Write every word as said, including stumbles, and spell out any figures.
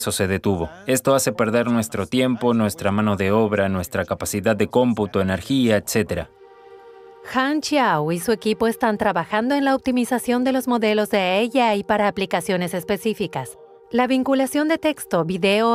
Eso se detuvo. Esto hace perder nuestro tiempo, nuestra mano de obra, nuestra capacidad de cómputo, energía, etcétera. Han Chiao y su equipo están trabajando en la optimización de los modelos de A I para aplicaciones específicas. La vinculación de texto, video